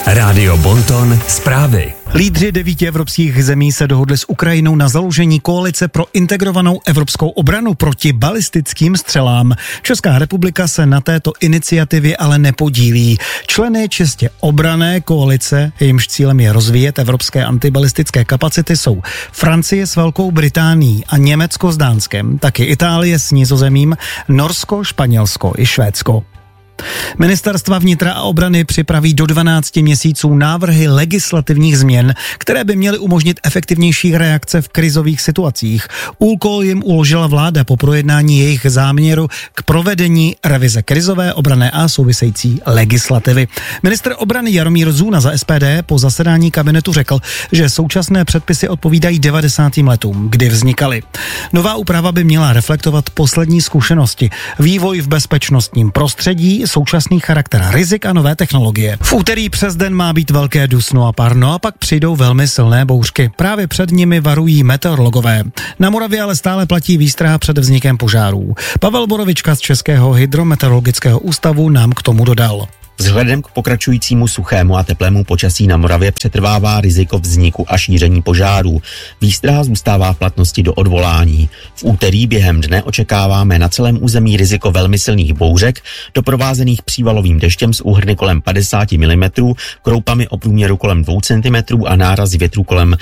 Rádio Bonton zprávy. Lídři 9 evropských zemí se dohodli s Ukrajinou na založení koalice pro integrovanou evropskou obranu proti balistickým střelám. Česká republika se na této iniciativě ale nepodílí. Členy čistě obranné koalice, jejímž cílem je rozvíjet evropské antibalistické kapacity, jsou Francie s Velkou Británií a Německo s Dánskem, taky Itálie s Nizozemím, Norsko, Španělsko i Švédsko. Ministerstva vnitra a obrany připraví do 12 měsíců návrhy legislativních změn, které by měly umožnit efektivnější reakce v krizových situacích. Úkol jim uložila vláda po projednání jejich záměru k provedení revize krizové, obranné a související legislativy. Ministr obrany Jaromír Zůna za SPD po zasedání kabinetu řekl, že současné předpisy odpovídají 90. letům, kdy vznikaly. Nová úprava by měla reflektovat poslední zkušenosti, vývoj v bezpečnostním prostředí, současný charakter rizik a nové technologie. V úterý přes den má být velké dusno a parno a pak přijdou velmi silné bouřky. Právě před nimi varují meteorologové. Na Moravě ale stále platí výstraha před vznikem požárů. Pavel Borovička z Českého hydrometeorologického ústavu nám k tomu dodal. Vzhledem k pokračujícímu suchému a teplému počasí na Moravě přetrvává riziko vzniku a šíření požárů. Výstraha zůstává v platnosti do odvolání. V úterý během dne očekáváme na celém území riziko velmi silných bouřek, doprovázených přívalovým deštěm s úhrny kolem 50 mm, kroupami o průměru kolem 2 cm a nárazy větru kolem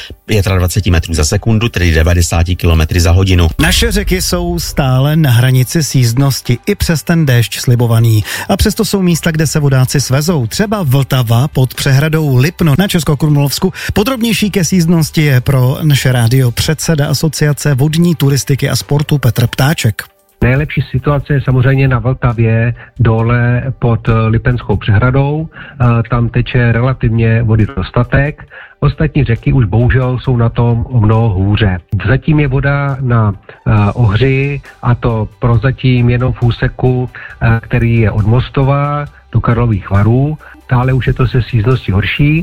25 metrů za sekundu, tedy 90 km za hodinu. Naše řeky jsou stále na hranici sjízdnosti i přes ten déšť slibovaný. A přesto jsou místa, kde se vodáci svezou, třeba Vltava pod přehradou Lipno na Českokrumlovsku. Podrobnější ke sjízdnosti je pro naše rádio předseda Asociace vodní turistiky a sportu Petr Ptáček. Nejlepší situace je samozřejmě na Vltavě dole pod Lipenskou přehradou. Tam teče relativně vody dostatek. Ostatní řeky už bohužel jsou na tom o mnoho hůře. Zatím je voda na Ohři, a to prozatím jenom v úseku, který je od Mostova do Karlových Varů. Dále už je to se sjízdností horší.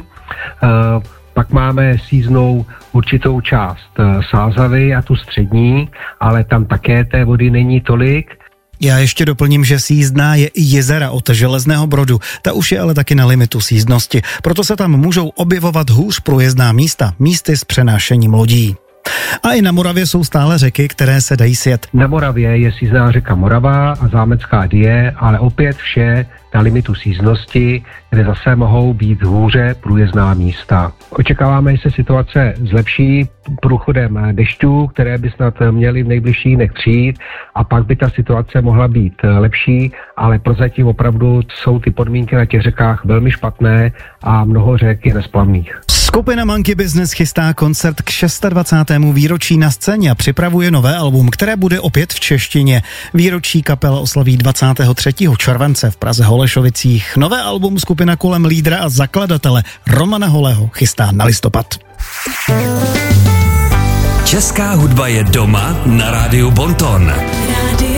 Pak máme sjízdnou určitou část Sázavy a tu střední, ale tam také té vody není tolik. Já ještě doplním, že sjízdná je i jezera od Železného Brodu. Ta už je ale taky na limitu sjízdnosti. Proto se tam můžou objevovat hůř průjezdná místa, místy s přenášením lodí. A i na Moravě jsou stále řeky, které se dají sjet. Na Moravě je sjízdná řeka Morava a Zámecká Dyje, ale opět vše na limitu sjízdnosti, kde zase mohou být hůře průjezdná místa. Očekáváme, že se situace zlepší průchodem dešťů, které by snad měly v nejbližších dnech přijít, a pak by ta situace mohla být lepší, ale prozatím opravdu jsou ty podmínky na těch řekách velmi špatné a mnoho řek je nesplavných. Skupina Monkey Business chystá koncert k 26. výročí na scéně a připravuje nové album, které bude opět v češtině. Výročí kapela oslaví 23. července v Praze Holešovicích. Nové album skupina kolem lídra a zakladatele Romana Holého chystá na listopad. Česká hudba je doma na Rádiu Bonton.